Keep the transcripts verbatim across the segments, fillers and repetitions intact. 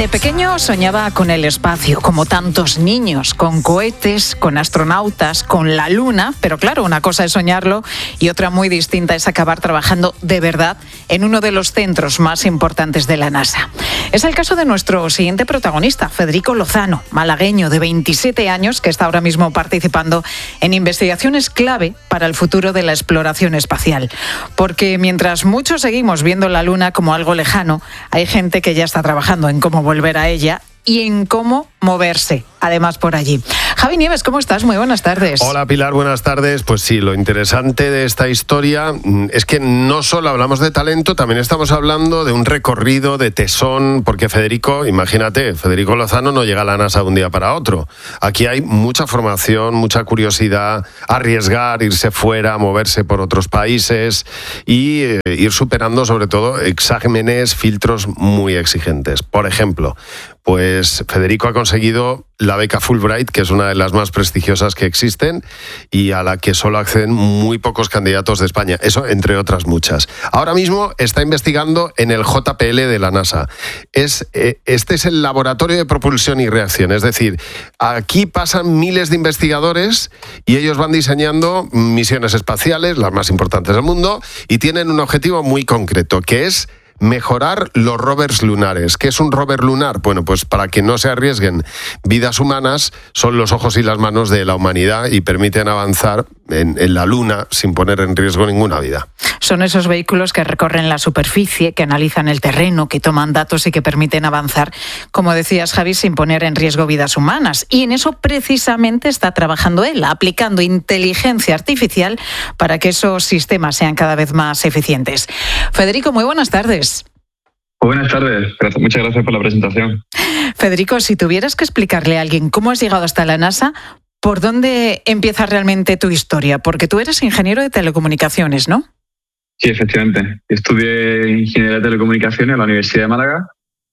De pequeño soñaba con el espacio, como tantos niños, con cohetes, con astronautas, con la luna, pero claro, una cosa es soñarlo y otra muy distinta es acabar trabajando de verdad en uno de los centros más importantes de la NASA. Es el caso de nuestro siguiente protagonista, Federico Lozano, malagueño de veintisiete años, que está ahora mismo participando en investigaciones clave para el futuro de la exploración espacial. Porque mientras muchos seguimos viendo la luna como algo lejano, hay gente que ya está trabajando en cómo volver a ella y en cómo moverse, además, por allí. Javi Nieves, ¿cómo estás? Muy buenas tardes. Hola, Pilar, buenas tardes. Pues sí, lo interesante de esta historia es que no solo hablamos de talento, también estamos hablando de un recorrido, de tesón, porque Federico, imagínate, Federico Lozano no llega a la NASA de un día para otro. Aquí hay mucha formación, mucha curiosidad, arriesgar, irse fuera, moverse por otros países y eh, ir superando, sobre todo, exámenes, filtros muy exigentes. Por ejemplo, pues Federico ha conseguido la beca Fulbright, que es una de las más prestigiosas que existen y a la que solo acceden muy pocos candidatos de España. Eso entre otras muchas. Ahora mismo está investigando en el J P L de la NASA. Es, eh, este es el Laboratorio de Propulsión y Reacción. Es decir, aquí pasan miles de investigadores y ellos van diseñando misiones espaciales, las más importantes del mundo, y tienen un objetivo muy concreto, que es mejorar los rovers lunares. ¿Qué es un rover lunar? Bueno, pues para que no se arriesguen vidas humanas, son los ojos y las manos de la humanidad y permiten avanzar en, en la Luna sin poner en riesgo ninguna vida. Son esos vehículos que recorren la superficie, que analizan el terreno, que toman datos y que permiten avanzar, como decías, Javi, sin poner en riesgo vidas humanas. Y en eso precisamente está trabajando él, aplicando inteligencia artificial para que esos sistemas sean cada vez más eficientes. Federico, muy buenas tardes. Buenas tardes, gracias, muchas gracias por la presentación. Federico, si tuvieras que explicarle a alguien cómo has llegado hasta la NASA, ¿por dónde empieza realmente tu historia? Porque tú eres ingeniero de telecomunicaciones, ¿no? Sí, efectivamente. Estudié ingeniería de telecomunicaciones en la Universidad de Málaga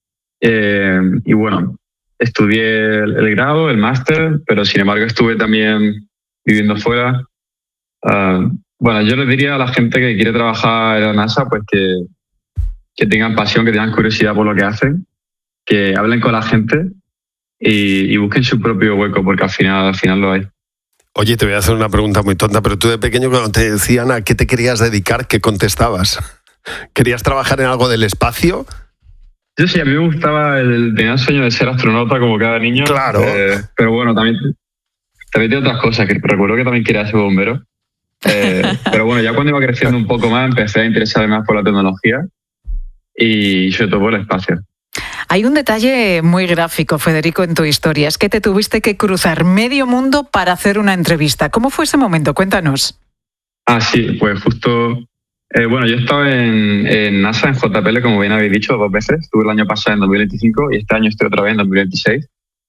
eh, y bueno, estudié el, el grado, el máster, pero sin embargo estuve también viviendo fuera. Uh, bueno, yo les diría a la gente que quiere trabajar en la NASA pues que que tengan pasión, que tengan curiosidad por lo que hacen, que hablen con la gente y, y busquen su propio hueco, porque al final, al final lo hay. Oye, te voy a hacer una pregunta muy tonta, pero tú de pequeño cuando te decían a qué te querías dedicar, ¿qué contestabas? ¿Querías trabajar en algo del espacio? Yo sí, a mí me gustaba, el, tenía el sueño de ser astronauta como cada niño. Claro. Eh, pero bueno, también, también tiene otras cosas, que recuerdo que también quería ser bombero. Eh, pero bueno, ya cuando iba creciendo un poco más, empecé a interesarme más por la tecnología y sobre todo por el espacio. Hay un detalle muy gráfico, Federico, en tu historia. Es que te tuviste que cruzar medio mundo para hacer una entrevista. ¿Cómo fue ese momento? Cuéntanos. Ah, sí, pues justo... Eh, bueno, yo estaba en, en NASA, en J P L, como bien habéis dicho, dos veces. Estuve el año pasado en dos mil veinticinco y este año estoy otra vez en dos mil veintiséis.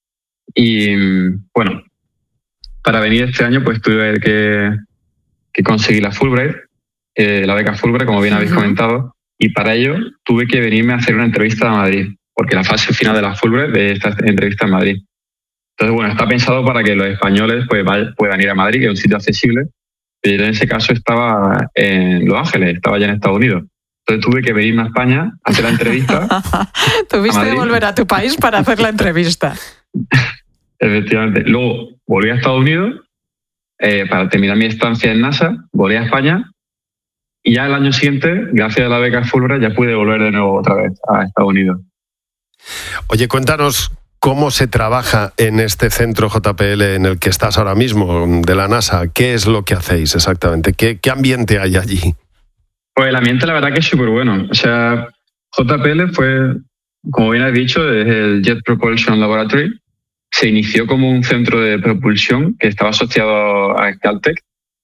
Y bueno, para venir este año pues tuve que, que conseguir la Fulbright, eh, la beca Fulbright, como bien habéis uh-huh. comentado. Y para ello tuve que venirme a hacer una entrevista a Madrid, porque la fase final de la Fulbright de esta entrevista en Madrid. Entonces, bueno, está pensado para que los españoles pues, puedan ir a Madrid, que es un sitio accesible. Pero en ese caso estaba en Los Ángeles, estaba ya en Estados Unidos. Entonces tuve que venirme a España a hacer la entrevista. Tuviste que volver a tu país para hacer la entrevista. Efectivamente. Luego volví a Estados Unidos eh, para terminar mi estancia en NASA, volví a España. Y ya el año siguiente, gracias a la beca Fulbright, ya pude volver de nuevo otra vez a Estados Unidos. Oye, cuéntanos cómo se trabaja en este centro J P L en el que estás ahora mismo, de la NASA. ¿Qué es lo que hacéis exactamente? ¿Qué, qué ambiente hay allí? Pues el ambiente la verdad que es súper bueno. O sea, J P L fue, como bien has dicho, es el Jet Propulsion Laboratory. Se inició como un centro de propulsión que estaba asociado a Caltech.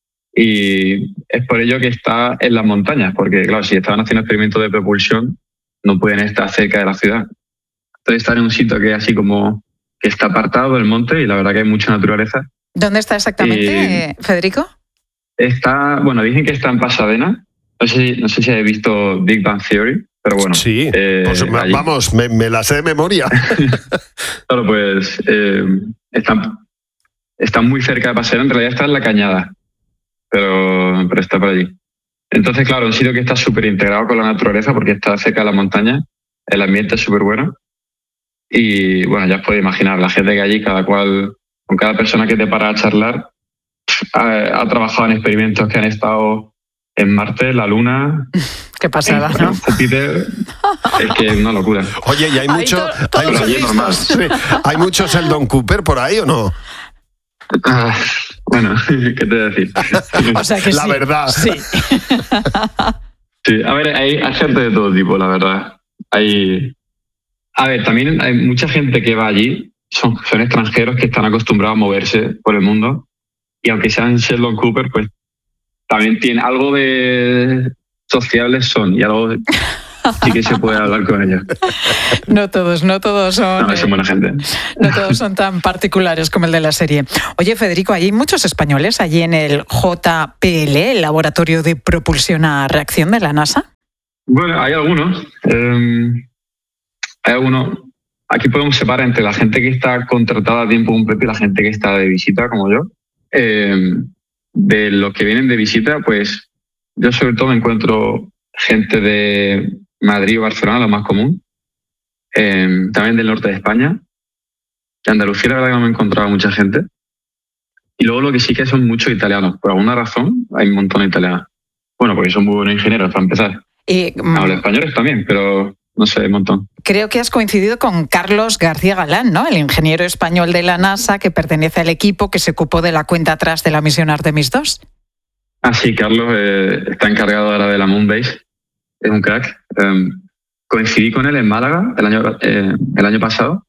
Y es por ello que está en las montañas, porque claro, si estaban haciendo experimentos de propulsión, no pueden estar cerca de la ciudad. Entonces están en un sitio que es así como que está apartado del monte y la verdad que hay mucha naturaleza. ¿Dónde está exactamente, y Federico? Está, bueno, dicen que está en Pasadena. No sé si, no sé si habéis visto Big Bang Theory, pero bueno. Sí, eh, pues allí. Vamos, me, me la sé de memoria. Claro, pues eh, están, están muy cerca de Pasadena, en realidad está en La Cañada. Pero, pero está por allí. Entonces, claro, un sitio que está súper integrado con la naturaleza porque está cerca de la montaña, el ambiente es súper bueno Y bueno, ya os podéis imaginar, la gente que allí, cada cual, con cada persona que te para a charlar, ha, ha trabajado en experimentos que han estado en Marte, la Luna. Qué pasada, en, ¿no? Júpiter. Es que es una locura. Oye, ¿y hay mucho, Ahí to- hay, todos allí normal. sí, ¿hay mucho Sheldon Cooper por ahí o no? Ah, bueno, ¿qué te voy a decir? O sea que La sí. verdad. Sí. Sí, a ver, hay, hay gente de todo tipo, la verdad. Hay, a ver, también hay mucha gente que va allí, son, son extranjeros que están acostumbrados a moverse por el mundo, y aunque sean Sheldon Cooper, pues también tiene algo de sociables son, y algo de- sí que se puede hablar con ellos. No todos, no todos son. No, son buena gente. No todos son tan particulares como el de la serie. Oye, Federico, hay muchos españoles allí en el J P L, el Laboratorio de Propulsión a Reacción de la NASA. Bueno, hay algunos. eh, hay algunos. Aquí podemos separar entre la gente que está contratada a tiempo completo y la gente que está de visita, como yo. Eh, de los que vienen de visita, pues yo sobre todo me encuentro gente de Madrid o Barcelona, lo más común. Eh, también del norte de España. De Andalucía, la verdad que no me he encontrado mucha gente. Y luego lo que sí que son muchos italianos. Por alguna razón hay un montón de italianos. Bueno, porque son muy buenos ingenieros, para empezar. Y, mm, No, los españoles también, pero no sé, un montón. creo que has coincidido con Carlos García Galán, ¿no? El ingeniero español de la NASA que pertenece al equipo que se ocupó de la cuenta atrás de la misión Artemis dos. Ah, sí, Carlos eh, está encargado ahora de la Moonbase. Es un crack. Eh, coincidí con él en Málaga el año, eh, el año pasado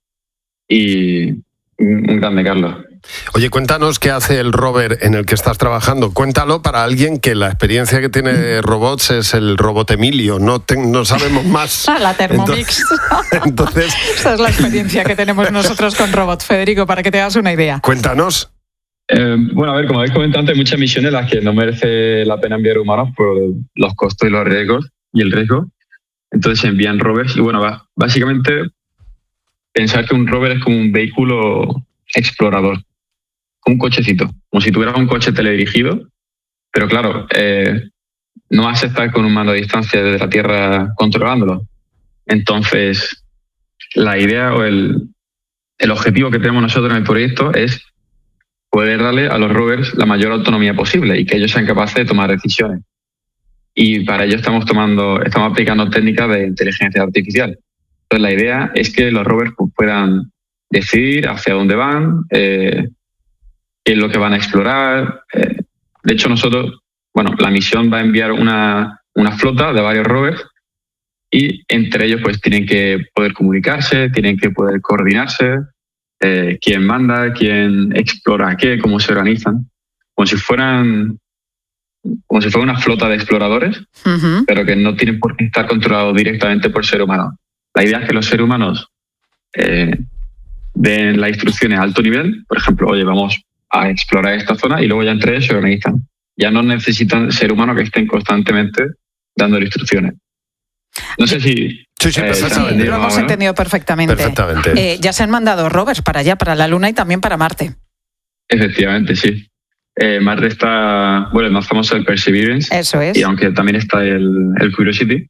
y un, un grande Carlos. Oye, cuéntanos qué hace el rover en el que estás trabajando. Cuéntalo para alguien que la experiencia que tiene de robots es el robot Emilio. No, te- no sabemos más. Ah, la Thermomix. Entonces, entonces, Esa es la experiencia que tenemos nosotros con robots, Federico, para que te hagas una idea. cuéntanos. Eh, bueno, a ver, como habéis comentado antes, hay muchas misiones en las que no merece la pena enviar humanos por los costos y los riesgos y el riesgo. Entonces se envían rovers y bueno, va, básicamente pensar que un rover es como un vehículo explorador, un cochecito, como si tuvieras un coche teledirigido, pero claro, eh, no vas a estar con un mando a distancia desde la Tierra controlándolo. Entonces, la idea o el, el objetivo que tenemos nosotros en el proyecto es poder darle a los rovers la mayor autonomía posible y que ellos sean capaces de tomar decisiones. Y para ello estamos tomando, estamos aplicando técnicas de inteligencia artificial. Entonces la idea es que los rovers pues, puedan decidir hacia dónde van, eh, qué es lo que van a explorar. Eh, de hecho, nosotros, bueno, la misión va a enviar una, una flota de varios rovers y entre ellos pues tienen que poder comunicarse, tienen que poder coordinarse, eh, quién manda, quién explora qué, cómo se organizan, como si fueran como si fuera una flota de exploradores, Uh-huh. pero que no tienen por qué estar controlados directamente por ser humano. La idea es que los seres humanos eh, den las instrucciones a alto nivel, por ejemplo, oye, vamos a explorar esta zona y luego ya entre ellos se organizan. Ya no necesitan ser humanos que estén constantemente dando instrucciones. No sé si... Sí, sí, eh, se ha perfectamente. entendido Lo más hemos o menos. entendido perfectamente. Perfectamente. Eh, ya se han mandado rovers para allá, para la Luna y también para Marte. Efectivamente, sí. Eh, Marte está... Bueno, lanzamos el Perseverance. Eso es. Y aunque también está el, el Curiosity.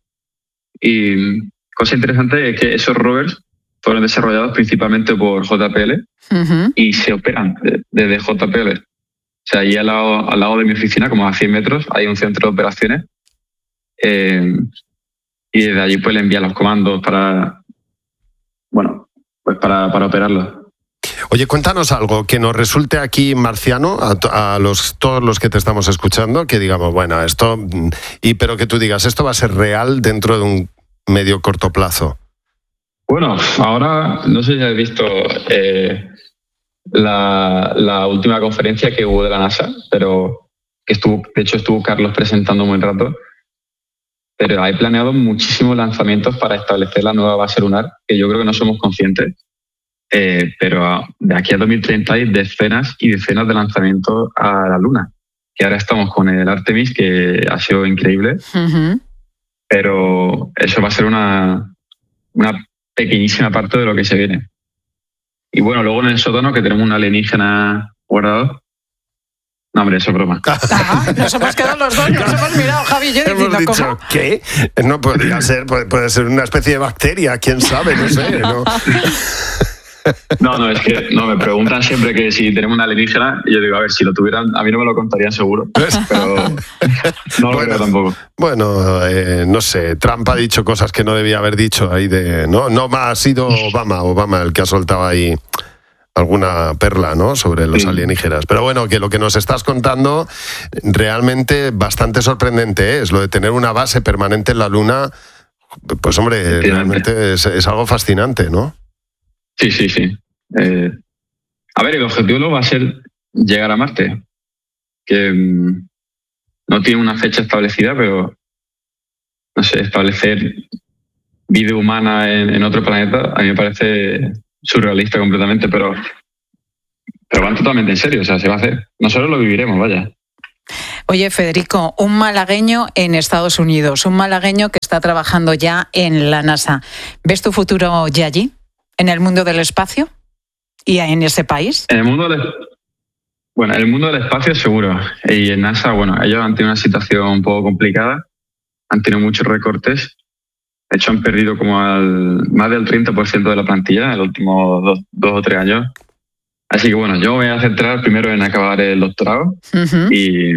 Y cosa interesante es que esos rovers fueron desarrollados principalmente por J P L Uh-huh. y se operan de- desde J P L. O sea, allí al lado, al lado de mi oficina, como a cien metros, hay un centro de operaciones. Eh, y desde allí pues le envían los comandos para, bueno, pues para, para operarlos. Oye, cuéntanos algo que nos resulte aquí marciano a, to- a los, todos los que te estamos escuchando, que digamos, bueno, esto, mm, y pero que tú digas, esto va a ser real dentro de un medio corto plazo. Bueno, ahora no sé si has visto eh, la, la última conferencia que hubo de la NASA, pero que estuvo, de hecho estuvo Carlos presentando un buen rato. Pero hay planeado muchísimos lanzamientos para establecer la nueva base lunar, que yo creo que no somos conscientes. Eh, pero de aquí a dos mil treinta hay decenas y decenas de lanzamientos a la Luna. Que ahora estamos con el Artemis, que ha sido increíble, Uh-huh. pero eso va a ser una, una pequeñísima parte de lo que se viene. Y bueno, luego en el sótano, que tenemos un alienígena guardado, No, hombre, eso es broma. Ah, nos hemos quedado los dos, nos hemos mirado, Javi y yo Hemos diciendo, dicho, ¿cómo? ¿qué? No podría ser, puede, puede ser una especie de bacteria, quién sabe, no sé, ¿no? No, no, es que no, me preguntan siempre que si tenemos una alienígena y yo digo, a ver, si lo tuvieran, a mí no me lo contarían seguro, pero no lo Bueno, creo tampoco. Bueno, eh, no sé, Trump ha dicho cosas que no debía haber dicho ahí de... No, no ha sido Obama, Obama el que ha soltado ahí alguna perla, ¿no?, sobre los Sí. alienígenas. Pero bueno, que lo que nos estás contando realmente bastante sorprendente es lo de tener una base permanente en la Luna. Pues hombre, realmente es, es algo fascinante, ¿no? Sí, sí, sí. Eh, a ver, el objetivo luego va a ser llegar a Marte, que mm, no tiene una fecha establecida, pero no sé, establecer vida humana en, en otro planeta a mí me parece surrealista completamente, pero, pero van totalmente en serio, o sea, se va a hacer. Nosotros lo viviremos, vaya. Oye, Federico, un malagueño en Estados Unidos, un malagueño que está trabajando ya en la NASA. ¿Ves tu futuro ya allí, en el mundo del espacio y en ese país? En el mundo del, bueno, en el mundo del espacio seguro. Y en NASA, bueno, ellos han tenido una situación un poco complicada, han tenido muchos recortes. De hecho, han perdido como al, más del treinta por ciento de la plantilla en los últimos dos, dos o tres años. Así que bueno, yo me voy a centrar primero en acabar el doctorado Uh-huh. y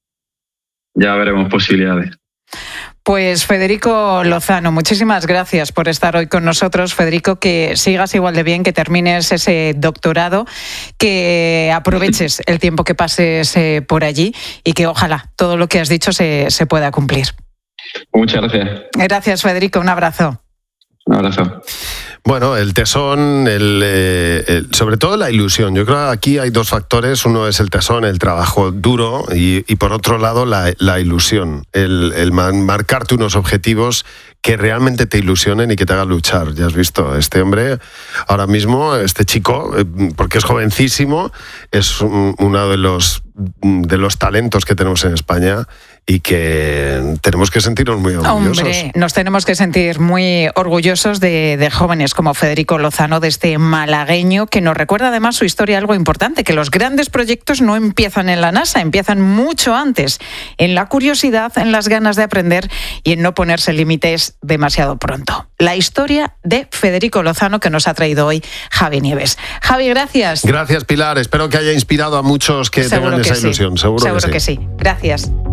ya veremos posibilidades. Pues Federico Lozano, muchísimas gracias por estar hoy con nosotros. Federico, que sigas igual de bien, que termines ese doctorado, que aproveches el tiempo que pases eh, por allí y que ojalá todo lo que has dicho se, se pueda cumplir. Muchas gracias. Gracias, Federico. Un abrazo. Un abrazo. Bueno, el tesón, el, eh, el- sobre todo la ilusión. Yo creo que aquí hay dos factores. Uno es el tesón, el trabajo duro, y, y por otro lado la, la ilusión, el, el man- marcarte unos objetivos que realmente te ilusionen y que te hagan luchar. Ya has visto, este hombre ahora mismo, este chico, eh, porque es jovencísimo, es un- uno de los, de los talentos que tenemos en España y que tenemos que sentirnos muy orgullosos. Hombre, nos tenemos que sentir muy orgullosos de, de jóvenes como Federico Lozano, de este malagueño, que nos recuerda además su historia algo importante, que los grandes proyectos no empiezan en la NASA, empiezan mucho antes, en la curiosidad, en las ganas de aprender y en no ponerse límites demasiado pronto. La historia de Federico Lozano que nos ha traído hoy Javi Nieves. Javi, gracias. Gracias, Pilar. Espero que haya inspirado a muchos que Seguro tengan que esa sí. ilusión. Seguro, Seguro que sí. que sí. Gracias.